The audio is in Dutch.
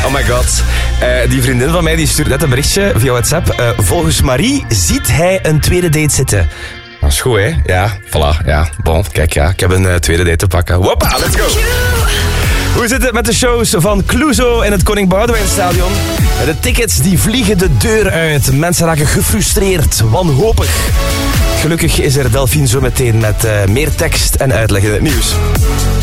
Oh my god. Die vriendin van mij die stuurt net een berichtje via WhatsApp. Volgens Marie ziet hij een tweede date zitten. Dat is goed, hè? Ja, voilà. Ja, bon, kijk, ja, ik heb een tweede date te pakken. Hoppa, let's go. Hoe zit het met de shows van Clouseau in het Koning Boudewijnstadion? De tickets die vliegen de deur uit. Mensen raken gefrustreerd, wanhopig. Gelukkig is er Delphine zo meteen met meer tekst en uitleg in het nieuws.